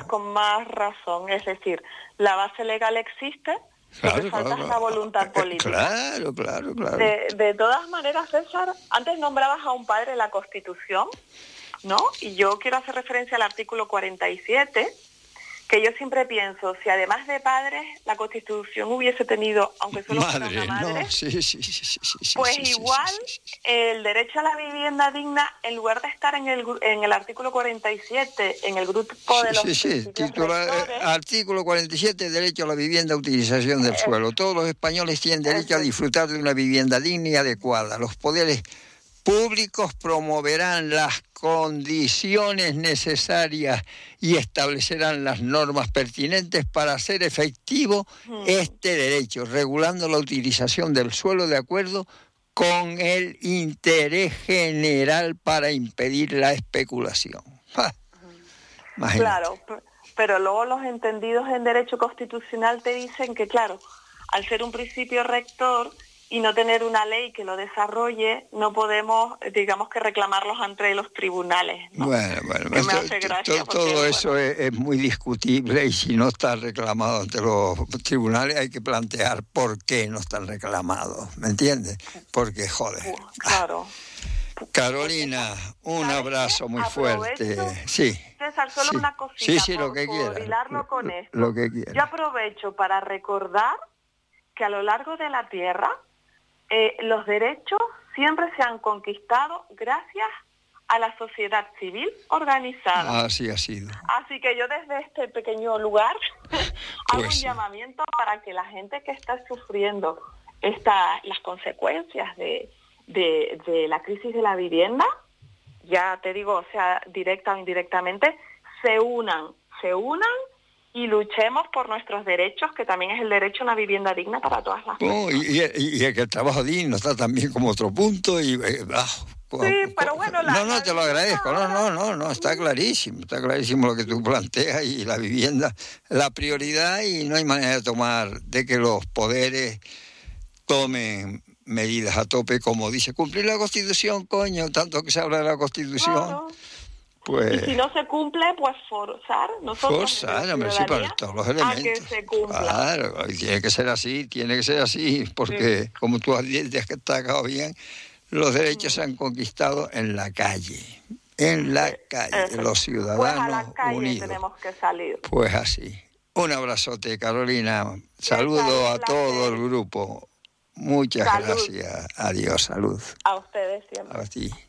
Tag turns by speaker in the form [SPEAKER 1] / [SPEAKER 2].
[SPEAKER 1] con más razón. Es decir, la base legal existe, lo que falta es la voluntad política.
[SPEAKER 2] Claro.
[SPEAKER 1] De todas maneras, César, antes nombrabas a un padre en la Constitución, ¿no? Y yo quiero hacer referencia al artículo 47, que yo siempre pienso, si además de padres, la Constitución hubiese tenido, aunque solo fuera una madre,
[SPEAKER 2] ¿no? Sí,
[SPEAKER 1] pues igual el derecho a la vivienda digna, en lugar de estar en el artículo 47, en el grupo de los principios rectores,
[SPEAKER 2] artículo 47, derecho a la vivienda, utilización del suelo. Todos los españoles tienen derecho a disfrutar de una vivienda digna y adecuada. Los poderes públicos promoverán las condiciones necesarias y establecerán las normas pertinentes para hacer efectivo este derecho, regulando la utilización del suelo de acuerdo con el interés general para impedir la especulación.
[SPEAKER 1] Claro, pero luego los entendidos en derecho constitucional te dicen que, claro, al ser un principio rector y no tener una ley que lo desarrolle, no podemos, digamos, que reclamarlos ante los tribunales, ¿no?
[SPEAKER 2] Bueno,
[SPEAKER 1] que me hace gracia
[SPEAKER 2] todo eso es muy discutible, y si no está reclamado ante los tribunales hay que plantear por qué no están reclamados, ¿me entiendes? Porque, joder.
[SPEAKER 1] Claro.
[SPEAKER 2] Carolina, un abrazo muy fuerte. Sí.
[SPEAKER 1] César, solo una cosita,
[SPEAKER 2] sí, lo que quieras.
[SPEAKER 1] Por hilarlo con esto.
[SPEAKER 2] Lo que quieras.
[SPEAKER 1] Yo aprovecho para recordar que a lo largo de la Tierra los derechos siempre se han conquistado gracias a la sociedad civil organizada.
[SPEAKER 2] Así ha sido.
[SPEAKER 1] Así que yo desde este pequeño lugar hago un llamamiento para que la gente que está sufriendo las consecuencias de la crisis de la vivienda, ya te digo, o sea, directa o indirectamente, se unan y luchemos por nuestros derechos, que también es el derecho a una vivienda digna para todas las personas.
[SPEAKER 2] Y que el trabajo digno está también como otro punto.
[SPEAKER 1] Sí, pero bueno...
[SPEAKER 2] No, te lo agradezco. No, está clarísimo lo que tú planteas, y la vivienda, la prioridad, y no hay manera de que los poderes tomen medidas a tope, como dice, cumplir la Constitución, coño, tanto que se habla de la Constitución.
[SPEAKER 1] Claro.
[SPEAKER 2] Pues,
[SPEAKER 1] y si no se cumple, pues forzar
[SPEAKER 2] hombre, sí, para todos los elementos.
[SPEAKER 1] A que se cumpla.
[SPEAKER 2] Claro, y tiene que ser así, porque como tú destacado bien, los derechos se han conquistado en la calle, los ciudadanos
[SPEAKER 1] pues a la calle
[SPEAKER 2] unidos.
[SPEAKER 1] Tenemos que salir.
[SPEAKER 2] Pues así. Un abrazote, Carolina. Saludo a todo el grupo. Muchas gracias. Adiós, salud.
[SPEAKER 1] A ustedes siempre.
[SPEAKER 2] A ti.